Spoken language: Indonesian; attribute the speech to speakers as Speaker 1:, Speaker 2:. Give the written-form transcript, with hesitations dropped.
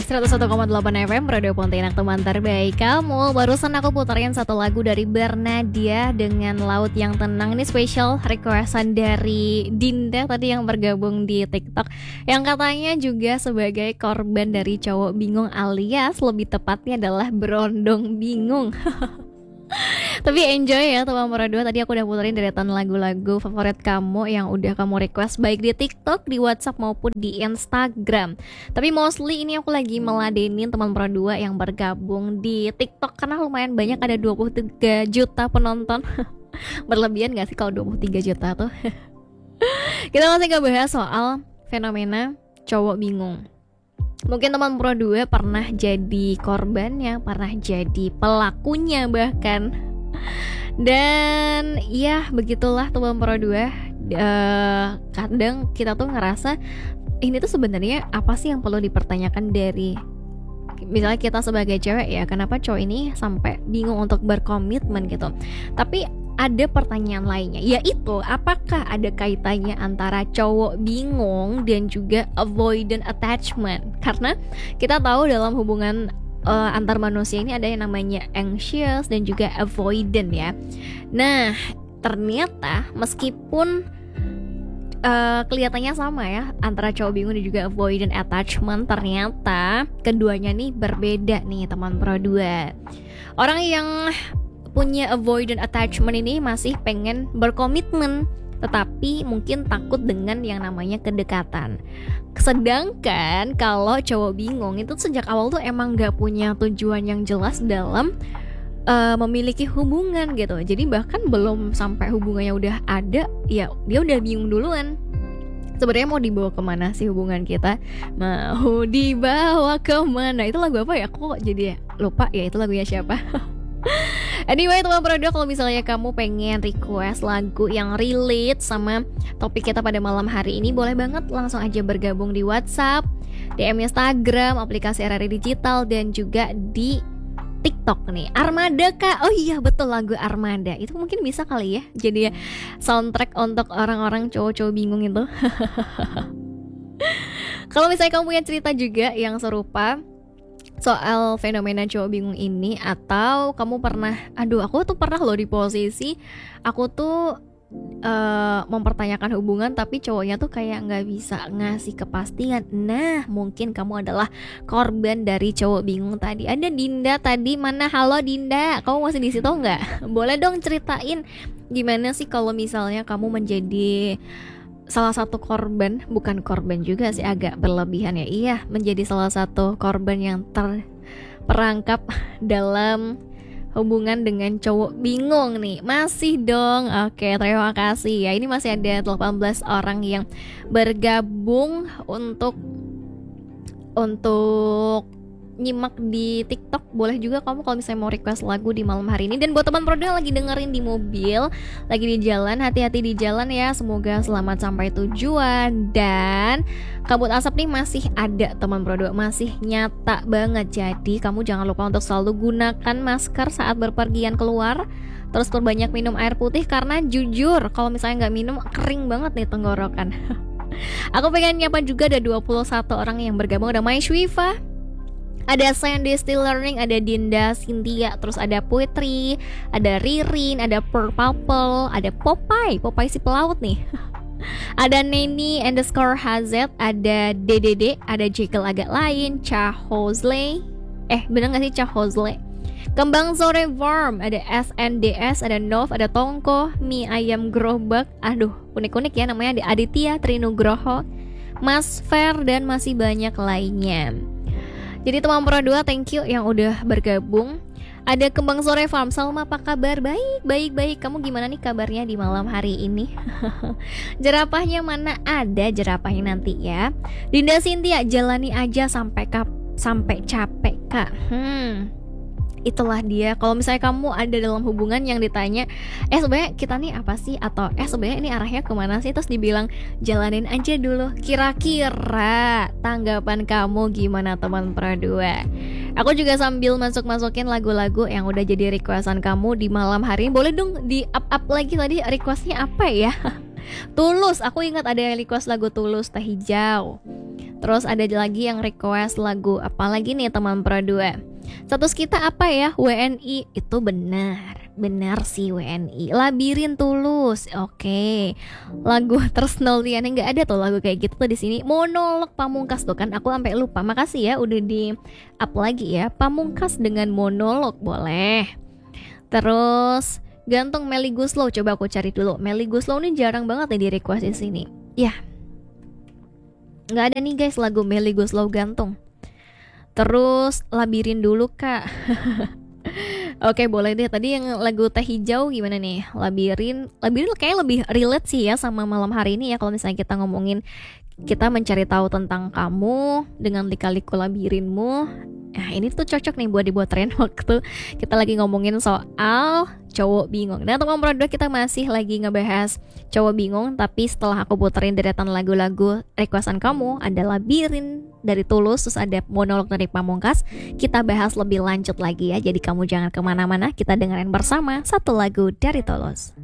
Speaker 1: 101,8 FM Radio Pontianak, teman terbaik kamu. Barusan aku puterin satu lagu dari Bernadia dengan Laut Yang Tenang. Ini special requestan dari Dinda tadi yang bergabung di TikTok, yang katanya juga sebagai korban dari cowok bingung, alias lebih tepatnya adalah berondong bingung. Tapi enjoy ya teman Pro 2. Tadi aku udah puterin deretan lagu-lagu favorit kamu yang udah kamu request, baik di TikTok, di WhatsApp maupun di Instagram. Tapi mostly ini aku lagi meladenin teman Pro 2 yang bergabung di TikTok, karena lumayan banyak, ada 23 juta penonton. Berlebihan gak sih kalau 23 juta tuh? Kita masih ngebahas soal fenomena cowok bingung. Mungkin teman Pro 2 pernah jadi korbannya, pernah jadi pelakunya bahkan. Dan ya begitulah teman Pro 2. Kadang kita tuh ngerasa ini tuh sebenarnya apa sih yang perlu dipertanyakan dari, misalnya kita sebagai cewek ya, kenapa cowok ini sampai bingung untuk berkomitmen gitu. Tapi ada pertanyaan lainnya, yaitu apakah ada kaitannya antara cowok bingung dan juga avoidant attachment? Karena kita tahu dalam hubungan antar manusia ini ada yang namanya anxious dan juga avoidant ya. Nah, ternyata meskipun kelihatannya sama ya antara cowok bingung dan juga avoidant attachment, ternyata keduanya nih berbeda nih teman Pro 2. Orang yang punya avoidant attachment ini masih pengen berkomitmen, tetapi mungkin takut dengan yang namanya kedekatan. Sedangkan kalau cowok bingung itu sejak awal tuh emang gak punya tujuan yang jelas dalam memiliki hubungan gitu. Jadi bahkan belum sampai hubungannya udah ada, ya dia udah bingung duluan. Sebenarnya mau dibawa kemana sih hubungan kita? Mau dibawa kemana? Itu lagu apa ya? Kok jadi lupa ya itu lagunya siapa? Anyway teman Pro 2, kalau misalnya kamu pengen request lagu yang relate sama topik kita pada malam hari ini, boleh banget langsung aja bergabung di WhatsApp, DM Instagram, aplikasi RRI Digital, dan juga di TikTok nih. Armada kak, oh iya betul, lagu Armada itu mungkin bisa kali ya jadi soundtrack untuk orang-orang cowok-cowok bingung itu. Kalau misalnya kamu punya cerita juga yang serupa soal fenomena cowok bingung ini, atau kamu pernah, aku tuh pernah loh di posisi aku tuh mempertanyakan hubungan tapi cowoknya tuh kayak nggak bisa ngasih kepastian. Nah, mungkin kamu adalah korban dari cowok bingung tadi. Ada Dinda tadi, mana? Halo Dinda, kamu masih di situ nggak? Boleh dong ceritain gimana sih kalau misalnya kamu menjadi salah satu korban, bukan korban juga sih, agak berlebihan ya. Iya, menjadi salah satu korban yang terperangkap dalam hubungan dengan cowok bingung nih. Masih dong. Oke, terima kasih ya. Ini masih ada 18 orang yang bergabung untuk nyimak di TikTok. Boleh juga kamu kalau misalnya mau request lagu di malam hari ini. Dan buat teman Pro 2 lagi dengerin di mobil, lagi di jalan, hati-hati di jalan ya. Semoga selamat sampai tujuan. Dan kabut asap nih masih ada teman Pro 2, masih nyata banget. Jadi kamu jangan lupa untuk selalu gunakan masker saat berpergian keluar. Terus perbanyak minum air putih, karena jujur kalau misalnya nggak minum kering banget nih tenggorokan. Aku pengen nyapa juga, ada 21 orang yang bergabung. Ada My Shwifa, ada Sandy Still Learning, ada Dinda Cynthia, terus ada Putri, ada Ririn, ada Purple, ada Popeye si pelaut nih. Ada Neni _ HZ, ada DDD, ada Jekyll agak lain, Cahozle, bener gak sih Cahozle? Kembang Sore Farm, ada SNDS, ada Nov, ada Tongko, mie ayam gerobak, unik-unik ya namanya, ada Aditya, Trinugroho, Mas Fer, dan masih banyak lainnya. Jadi teman Pro 2, thank you yang udah bergabung. Ada Kembang Sore Farm, Salma apa kabar? Baik. Kamu gimana nih kabarnya di malam hari ini? Jerapahnya mana? Ada jerapahnya nanti ya. Dinda Cynthia, jalani aja sampai capek kak. Itulah dia. Kalau misalnya kamu ada dalam hubungan yang ditanya, sebenarnya kita nih apa sih, atau sebenarnya ini arahnya kemana sih, terus dibilang jalanin aja dulu. Kira-kira tanggapan kamu gimana teman Pro 2? Aku juga sambil masukin lagu-lagu yang udah jadi requestan kamu di malam hari ini. Boleh dong di up lagi tadi requestnya apa ya? Tulus, aku ingat ada yang request lagu Tulus Teh Hijau. Terus ada lagi yang request lagu apa lagi nih teman Pro 2. Status kita apa ya? WNI. Itu benar sih WNI. Labirin Tulus. Oke. Lagu Tresnel Tiana nggak ada tuh lagu kayak gitu tuh di sini. Monolog Pamungkas tuh kan. Aku sampai lupa. Makasih ya udah di up lagi ya. Pamungkas dengan monolog boleh. Terus Gantung Melly Guslow. Coba aku cari dulu. Melly Guslow ini jarang banget ya di request di sini. Ya. Nggak ada nih guys lagu Melly Guslow Gantung. Terus Labirin dulu kak. Oke boleh deh. Tadi yang lagu Teh Hijau gimana nih? Labirin kayak lebih relate sih ya sama malam hari ini ya. Kalau misalnya kita ngomongin, kita mencari tahu tentang kamu dengan lika-liku labirinmu. Nah ini tuh cocok nih buat dibuat tren waktu kita lagi ngomongin soal cowok bingung. Nah teman Pro 2 kita masih lagi ngebahas cowok bingung. Tapi setelah aku puterin deretan lagu-lagu requestan kamu, ada Labirin dari Tulus, terus ada monolog dari Pamungkas. Kita bahas lebih lanjut lagi ya. Jadi kamu jangan kemana-mana, kita dengerin bersama satu lagu dari Tulus.